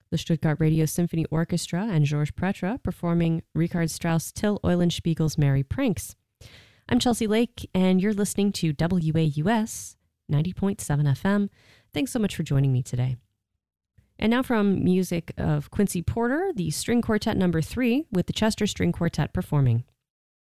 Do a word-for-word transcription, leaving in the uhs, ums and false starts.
the Stuttgart Radio Symphony Orchestra and Georges Pretre performing Richard Strauss Till Eulenspiegel's Merry Pranks. I'm Chelsea Lake, and you're listening to W A U S ninety point seven F M. Thanks so much for joining me today. And now from music of Quincy Porter, the String Quartet number three, with the Chester String Quartet performing